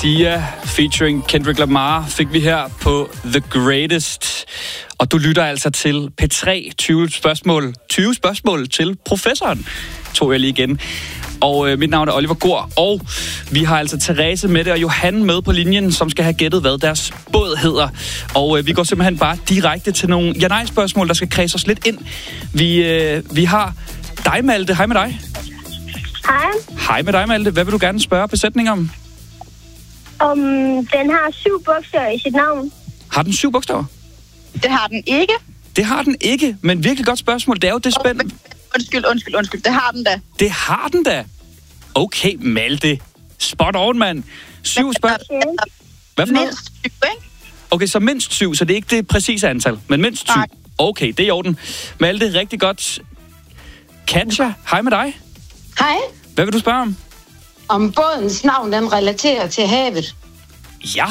Sia featuring Kendrick Lamar fik vi her på The Greatest. Og du lytter altså til P3 20 spørgsmål til professoren. Tog jeg lige igen. Og mit navn er Oliver Gård, og vi har altså Therese, Mette og Johan med på linjen, som skal have gættet, hvad deres båd hedder. Og vi går simpelthen bare direkte til nogle ja-nej-spørgsmål, der skal kredse os lidt ind. Vi har dig, Malte. Hej med dig. Hej. Hej med dig, Malte. Hvad vil du gerne spørge besætningen om? Den har 7 bogstaver i sit navn. Har den 7 bogstaver? Det har den ikke. Det har den ikke, men virkelig godt spørgsmål. Det er jo det spændende. Undskyld. Det har den da. Det har den da. Okay, Malte. Spot on, mand. 7 spørgsmål. Hvad for noget? Mindst 7, ikke? Okay, så mindst 7, så det er ikke det præcise antal, men mindst 7. Nej. Okay, det er i orden. Malte, rigtig godt. Katja, hej med dig. Hej. Hvad vil du spørge om? Om bådens navn, den relaterer til havet. Ja.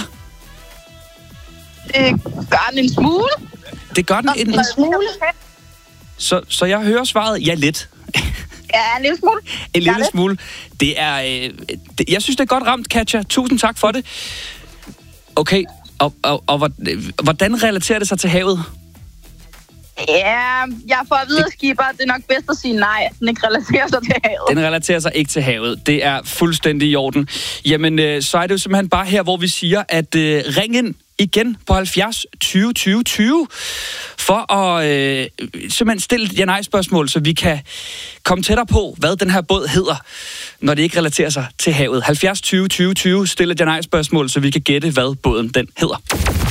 Det gør den en smule. Det gør den en smule. Så jeg hører svaret, ja, lidt. Ja, en lille smule. En lille smule. Det er... jeg synes, det er godt ramt, Katja. Tusind tak for det. Okay, og hvordan relaterer det sig til havet? Ja, jeg får at vide, skipper, det er nok bedst at sige nej. Den ikke relaterer sig til havet. Den relaterer sig ikke til havet. Det er fuldstændig i orden. Jamen, så er det jo simpelthen bare her, hvor vi siger, at ring ind igen på 70 20 20 20 for at simpelthen stille et ja-nej-spørgsmål, så vi kan komme tættere på, hvad den her båd hedder, når det ikke relaterer sig til havet. 70 20 20 20, stille et ja-nej-spørgsmål, så vi kan gætte, hvad båden den hedder.